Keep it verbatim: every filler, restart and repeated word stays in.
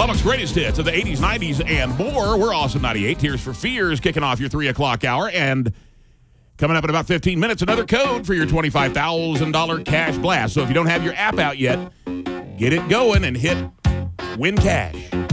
Lubbock's greatest hits of the eighties, nineties, and more. We're Awesome ninety-eight. Tears for Fears kicking off your three o'clock hour. And coming up in about fifteen minutes, another code for your twenty-five thousand dollars cash blast. So if you don't have your app out yet, get it going and hit Win Cash.